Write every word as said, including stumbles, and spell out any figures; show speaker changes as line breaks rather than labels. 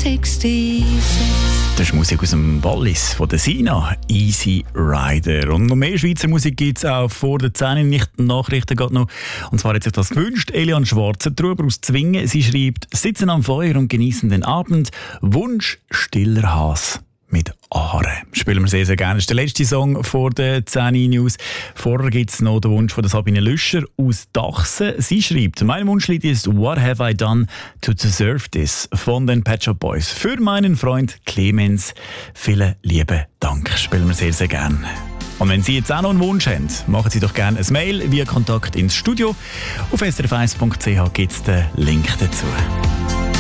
sechsundsechzig.
Das ist Musik aus dem Wallis von der Sina, Easy Rider. Und noch mehr Schweizer Musik gibt es auch vor der zehn nicht Nachrichten geht noch. Und zwar hat sich das gewünscht, Elian Schwarzentrüber aus Zwingen. Sie schreibt, sitzen am Feuer und genießen den Abend. Wunsch, stiller Has mit Aare. Spielen wir sehr, sehr gerne. Das ist der letzte Song vor der zehn News. Vorher gibt es noch den Wunsch von der Sabine Lüscher aus Dachsen. Sie schreibt, mein Wunschlied ist What Have I Done to Deserve This von den Pet Shop Boys. Für meinen Freund Clemens. Vielen lieben Dank. Spielen wir sehr, sehr gerne. Und wenn Sie jetzt auch noch einen Wunsch haben, machen Sie doch gerne ein Mail via Kontakt ins Studio. Auf s r f eins punkt c h gibt es den Link dazu.